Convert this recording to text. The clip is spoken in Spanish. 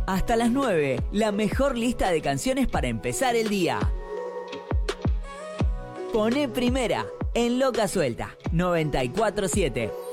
Hasta las 9, la mejor lista de canciones para empezar el día. Poné Primera en Loca Suelta 94.7.